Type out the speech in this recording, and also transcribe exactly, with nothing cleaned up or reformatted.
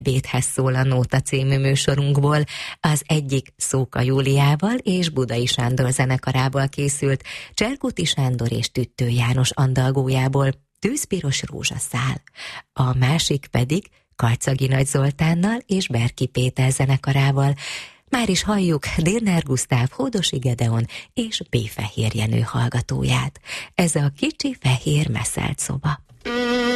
Béthez szól a Nóta című műsorunkból. Az egyik Szóka Júliával és Budai Sándor zenekarából készült, Cserkuti Sándor és Tüttő János andalgójából, Tűzpiros rózsaszál. A másik pedig Karcagi Nagy Zoltánnal és Berki Péter zenekarával. Már is halljuk Dirner Gusztáv, Hódosi Gedeon és B. Fehér Jenő hallgatóját. Ez a Kicsi fehér meszelt szoba.